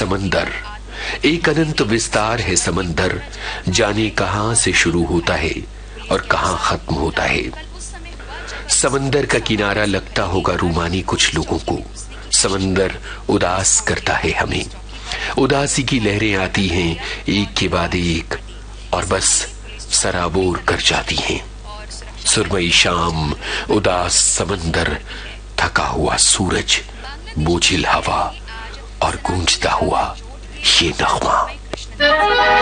समंदर, एक अनंत विस्तार है समंदर, जाने कहां से शुरू होता है और कहां खत्म होता है। समंदर का किनारा लगता होगा रूमानी कुछ लोगों को। समंदर उदास करता है हमें, उदासी की लहरें आती हैं एक के बाद एक और बस सराबोर कर जाती हैं। सुरमई शाम, उदास समंदर, थका हुआ सूरज, बोझिल हवा और गूंजता हुआ ये नगमा।